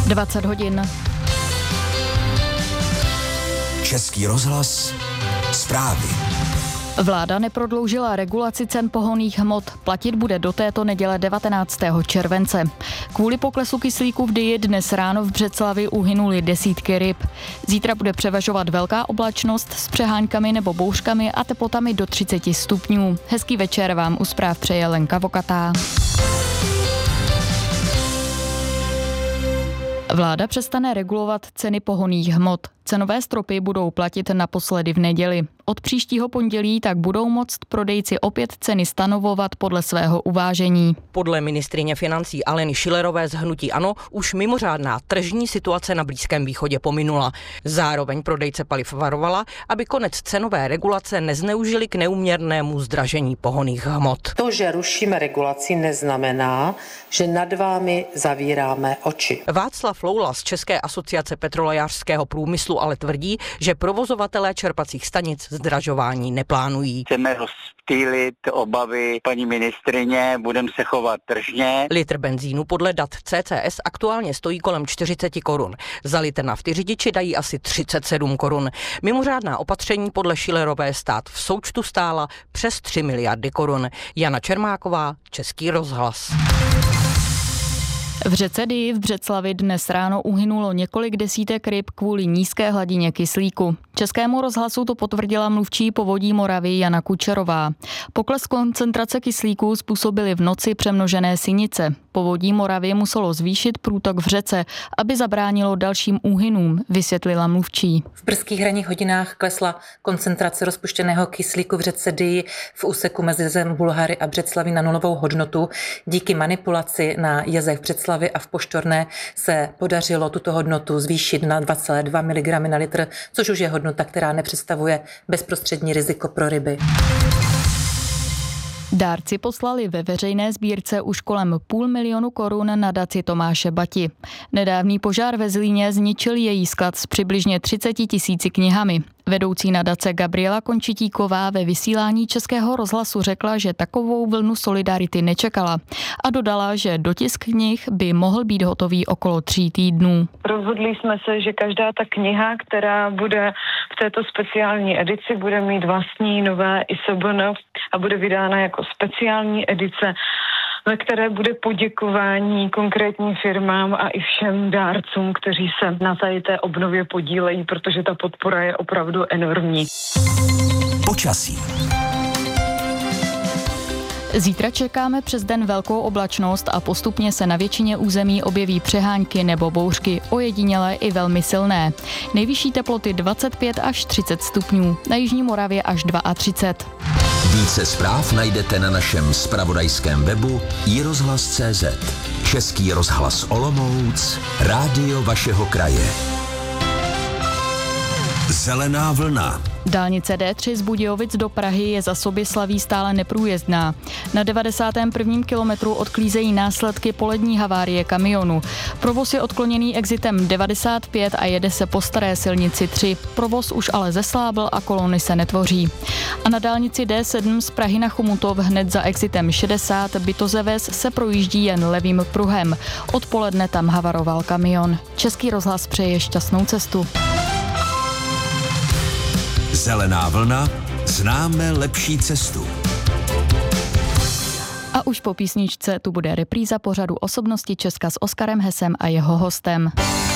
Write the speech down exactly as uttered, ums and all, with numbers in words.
dvacet hodin. Český rozhlas, zprávy. Vláda neprodloužila regulaci cen pohonných hmot. Platit bude do této neděle devatenáctého července. Kvůli poklesu kyslíku v Dyji dnes ráno v Břeclavi uhynuly desítky ryb. Zítra bude převažovat velká oblačnost s přehánkami nebo bouřkami a teplotami do třicet stupňů. Hezký večer vám u zpráv přeje Lenka Vokatá. Vláda přestane regulovat ceny pohonných hmot. Cenové stropy budou platit naposledy v neděli. Od příštího pondělí tak budou moct prodejci opět ceny stanovovat podle svého uvážení. Podle ministryně financí Aleny Schillerové z hnutí ANO už mimořádná tržní situace na Blízkém východě pominula. Zároveň prodejce paliv varovala, aby konec cenové regulace nezneužili k neúměrnému zdražení pohonných hmot. To, že rušíme regulaci, neznamená, že nad vámi zavíráme oči. Václav Loula z České asociace petrolejářského průmyslu ale tvrdí, že provozovatelé čerpacích stanic zdražování neplánují. Chceme rozptýlit obavy paní ministryně, budeme se chovat tržně. Litr benzínu podle dat C C S aktuálně stojí kolem čtyřicet korun. Za litr nafty řidiči dají asi třicet sedm korun. Mimořádná opatření podle Schillerové stát v součtu stála přes tři miliardy korun. Jana Čermáková, Český rozhlas. V řece Dyji v Břeclavi dnes ráno uhynulo několik desítek ryb kvůli nízké hladině kyslíku. Českému rozhlasu to potvrdila mluvčí Povodí Moravy Jana Kučerová. Pokles koncentrace kyslíku způsobily v noci přemnožené sinice. Povodí Moravy muselo zvýšit průtok v řece, aby zabránilo dalším úhynům, vysvětlila mluvčí. V brzkých ranních hodinách klesla koncentrace rozpuštěného kyslíku v řece Dyji v úseku mezi jezem Bulhary a Břeclaví na nulovou hodnotu. Díky manipulaci na jezech v Břeclavi a v Poštorné se podařilo tuto hodnotu zvýšit na dva celé dva miligramy na litr, což už je hodnota, která nepředstavuje bezprostřední riziko pro ryby. Dárci poslali ve veřejné sbírce už kolem půl milionu korun nadaci Tomáše Bati. Nedávný požár ve Zlíně zničil její sklad s přibližně třiceti tisíci knihami. Vedoucí nadace Gabriela Končitíková ve vysílání Českého rozhlasu řekla, že takovou vlnu solidarity nečekala a dodala, že dotisk knih by mohl být hotový okolo tří týdnů. Rozhodli jsme se, že každá ta kniha, která bude v této speciální edici, bude mít vlastní nové I S B N a bude vydána jako speciální edice, ve které bude poděkování konkrétním firmám a i všem dárcům, kteří se na té obnově podílejí, protože ta podpora je opravdu enormní. Počasí. Zítra čekáme přes den velkou oblačnost a postupně se na většině území objeví přehánky nebo bouřky, ojedinělé i velmi silné. Nejvyšší teploty dvacet pět až třicet stupňů, na jižní Moravě až třicet dva. Více zpráv najdete na našem zpravodajském webu i rozhlas tečka cé zet. Český rozhlas Olomouc, rádio vašeho kraje. Zelená vlna. Dálnice D tři z Budějovic do Prahy je za Soběslaví stále neprůjezdná. Na devadesátém prvním kilometru odklízejí následky polední havárie kamionu. Provoz je odkloněný exitem devadesát pět a jede se po staré silnici tři. Provoz už ale zeslábl a kolony se netvoří. A na dálnici D sedm z Prahy na Chomutov hned za exitem šedesát Bytozeves se projíždí jen levým pruhem. Odpoledne tam havaroval kamion. Český rozhlas přeje šťastnou cestu. Zelená vlna, známe lepší cestu. A už po písničce tu bude repríza pořadu Osobnosti Česka s Oskarem Hesem a jeho hostem.